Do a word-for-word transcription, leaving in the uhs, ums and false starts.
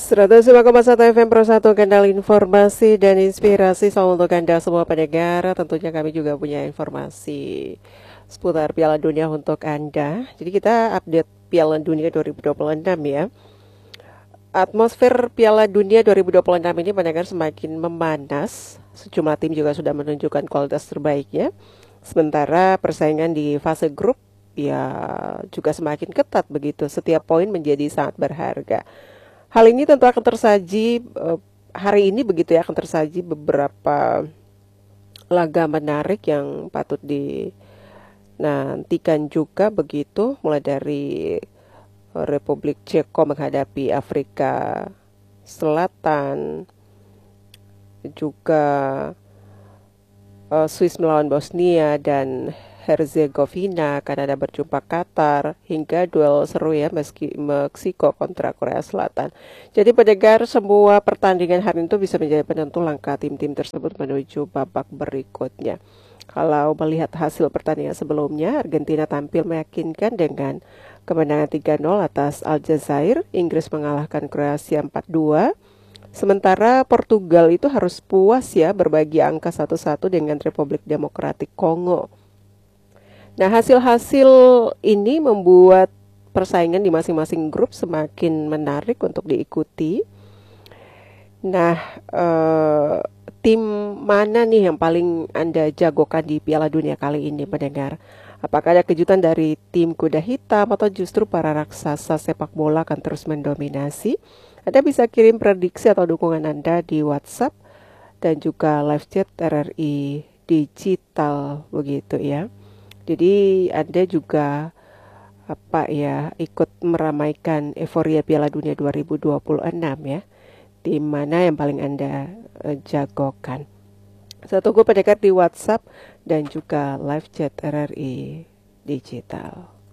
seratus lima koma satu F M Pro satu, kanal informasi dan inspirasi. Selamat untuk Anda semua pendengar. Tentunya kami juga punya informasi seputar Piala Dunia untuk Anda. Jadi kita update Piala Dunia dua ribu dua puluh enam ya. Atmosfer Piala Dunia dua ribu dua puluh enam ini pendengar semakin memanas. Sejumlah tim juga sudah menunjukkan kualitas terbaiknya. Sementara persaingan di fase grup ya juga semakin ketat begitu. Setiap poin menjadi sangat berharga. Hal ini tentu akan tersaji uh, hari ini begitu ya, akan tersaji beberapa laga menarik yang patut dinantikan juga begitu, mulai dari uh, Republik Ceko menghadapi Afrika Selatan, juga uh, Swiss melawan Bosnia dan Herzegovina, Kanada berjumpa Qatar, hingga duel seru ya meski Meksiko kontra Korea Selatan. Jadi pendengar, semua pertandingan hari itu bisa menjadi penentu langkah tim-tim tersebut menuju babak berikutnya. Kalau melihat hasil pertandingan sebelumnya, Argentina tampil meyakinkan dengan kemenangan tiga nol atas Aljazair, Inggris mengalahkan Kroasia empat dua, sementara Portugal itu harus puas ya berbagi angka satu satu dengan Republik Demokratik Kongo. Nah, hasil-hasil ini membuat persaingan di masing-masing grup semakin menarik untuk diikuti. Nah, eh, tim mana nih yang paling Anda jagokan di Piala Dunia kali ini, pendengar? Apakah ada kejutan dari tim kuda hitam atau justru para raksasa sepak bola akan terus mendominasi? Anda bisa kirim prediksi atau dukungan Anda di WhatsApp dan juga live chat R R I Digital begitu ya. Jadi Anda juga apa ya ikut meramaikan euforia Piala Dunia dua ribu dua puluh enam ya. Tim mana yang paling Anda uh, jagokan? Saya tunggu pendekat di WhatsApp dan juga live chat R R I Digital.